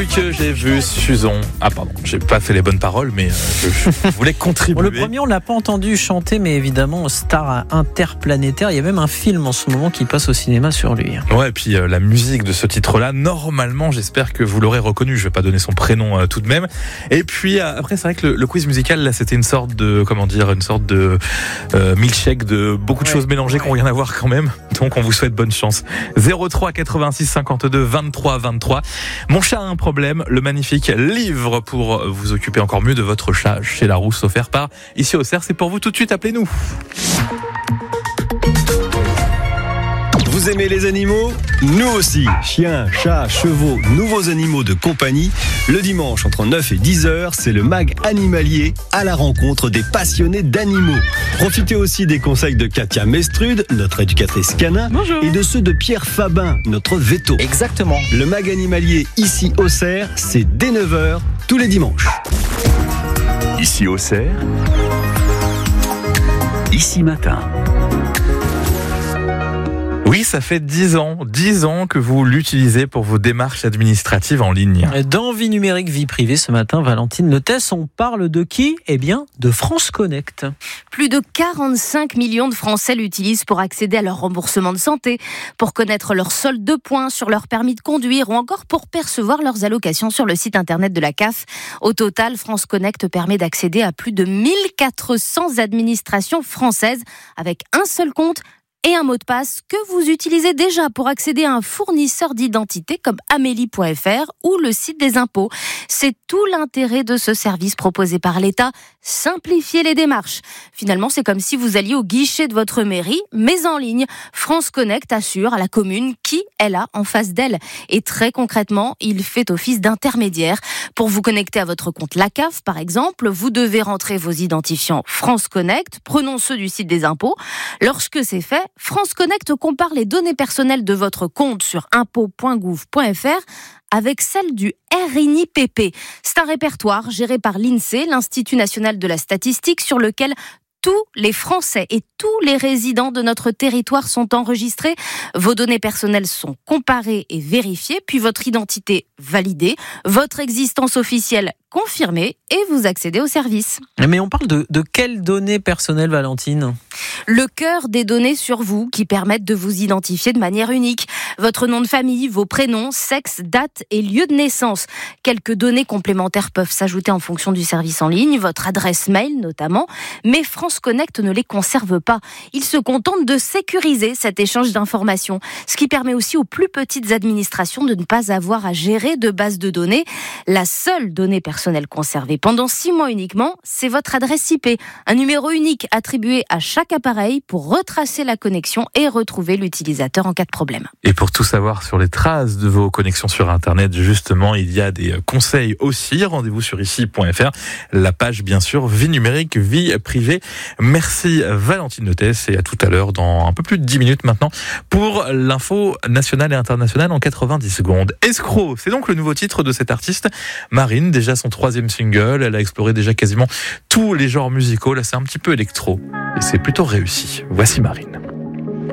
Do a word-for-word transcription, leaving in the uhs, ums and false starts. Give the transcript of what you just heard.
depuis que j'ai vu Suzon. Ah pardon, j'ai pas fait les bonnes paroles, mais euh, je, je voulais contribuer. Bon, le premier, on l'a pas entendu chanter, mais évidemment, star interplanétaire. Il y a même un film en ce moment qui passe au cinéma sur lui. Ouais, et puis euh, la musique de ce titre-là, normalement, j'espère que vous l'aurez reconnu. Je vais pas donner son prénom euh, tout de même. Et puis euh, après, c'est vrai que le, le quiz musical, là, c'était une sorte de, comment dire, une sorte de euh, milkshake de beaucoup de ouais, choses mélangées ouais. qui n'ont rien à voir quand même. Donc, on vous souhaite bonne chance. zéro trois quatre-vingt-six cinquante-deux vingt-trois vingt-trois. Mon chat a un problème. Le magnifique livre pour vous occuper encore mieux de votre chat chez Larousse, offert par Ici Auxerre. C'est pour vous tout de suite. Appelez-nous. Vous aimez les animaux ? Nous aussi. Chiens, chats, chevaux, nouveaux animaux de compagnie. Le dimanche, entre neuf et dix heures, c'est le mag animalier à la rencontre des passionnés d'animaux. Profitez aussi des conseils de Katia Mestrude, notre éducatrice canin. Bonjour. Et de ceux de Pierre Fabin, notre veto. Exactement. Le mag animalier Ici Auxerre, c'est dès neuf heures, tous les dimanches. Ici Auxerre, Ici Matin. Oui, ça fait dix ans, dix ans que vous l'utilisez pour vos démarches administratives en ligne. Dans Vie numérique, vie privée, ce matin, Valentine Notès, on parle de qui ? Eh bien, de France Connect. Plus de quarante-cinq millions de Français l'utilisent pour accéder à leur remboursement de santé, pour connaître leur solde de points sur leur permis de conduire ou encore pour percevoir leurs allocations sur le site internet de la C A F. Au total, France Connect permet d'accéder à plus de mille quatre cents administrations françaises avec un seul compte et un mot de passe que vous utilisez déjà pour accéder à un fournisseur d'identité comme Amélie point F R ou le site des impôts. C'est tout l'intérêt de ce service proposé par l'État, simplifier les démarches. Finalement, c'est comme si vous alliez au guichet de votre mairie, mais en ligne. France Connect assure à la commune qui elle a en face d'elle. Et très concrètement, il fait office d'intermédiaire. Pour vous connecter à votre compte la C A F, par exemple, vous devez rentrer vos identifiants France Connect, prenons ceux du site des impôts. Lorsque c'est fait, France Connect compare les données personnelles de votre compte sur impôts point gouv point F R avec celles du R N I P P. C'est un répertoire géré par l'INSEE, l'Institut national de la statistique, sur lequel tous les Français et tous les résidents de notre territoire sont enregistrés. Vos données personnelles sont comparées et vérifiées, puis votre identité validée, votre existence officielle confirmée et vous accédez au service. Mais on parle de, de quelles données personnelles, Valentine ? Le cœur des données sur vous qui permettent de vous identifier de manière unique. Votre nom de famille, vos prénoms, sexe, date et lieu de naissance. Quelques données complémentaires peuvent s'ajouter en fonction du service en ligne, votre adresse mail notamment. Mais France Connect ne les conserve pas. Il se contente de sécuriser cet échange d'informations, ce qui permet aussi aux plus petites administrations de ne pas avoir à gérer de bases de données. La seule donnée personnelle conservée pendant six mois uniquement, c'est votre adresse I P, un numéro unique attribué à chaque appareil pour retracer la connexion et retrouver l'utilisateur en cas de problème. Et pour tout savoir sur les traces de vos connexions sur Internet, justement, il y a des conseils aussi. Rendez-vous sur ici point F R, la page bien sûr Vie numérique, vie privée. Merci Valentine Notès et à tout à l'heure dans un peu plus de dix minutes maintenant pour l'info nationale et internationale en quatre-vingt-dix secondes. Escroc, c'est donc le nouveau titre de cette artiste Marine, déjà son troisième single. Elle a exploré déjà quasiment tous les genres musicaux. Là, c'est un petit peu électro et c'est plutôt réussi. Voici Marine.